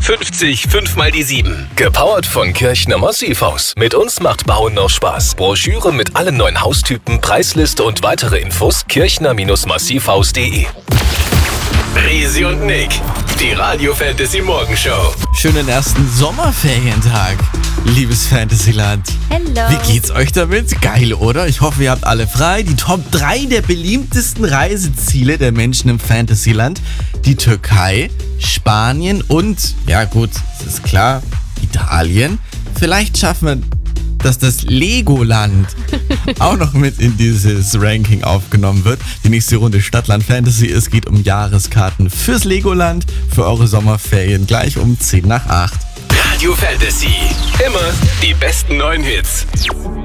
50 5 mal die 7. Gepowert von Kirchner Massivhaus. Mit uns macht Bauen noch Spaß. Broschüre mit allen neuen Haustypen, Preisliste und weitere Infos kirchner-massivhaus.de. Resi und Nick, die Radio Fantasy Morgenshow. Schönen ersten Sommerferientag, liebes Fantasyland. Hello. Wie geht's euch damit? Geil, oder? Ich hoffe, ihr habt alle frei. Die Top 3 der beliebtesten Reiseziele der Menschen im Fantasyland. Die Türkei, Spanien und, ja gut, es ist klar, Italien. Vielleicht schaffen wir, dass das Legoland auch noch mit in dieses Ranking aufgenommen wird. Die nächste Runde Stadtland Fantasy. Es geht um Jahreskarten fürs Legoland, für eure Sommerferien, gleich um 7:50. Radio Fantasy. Immer die besten neuen Hits.